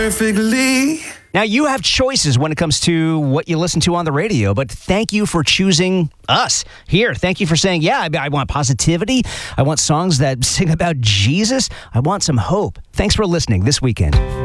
perfectly. Now, you have choices when it comes to what you listen to on the radio, but thank you for choosing us here. Thank you for saying, yeah, I want positivity. I want songs that sing about Jesus. I want some hope. Thanks for listening this weekend.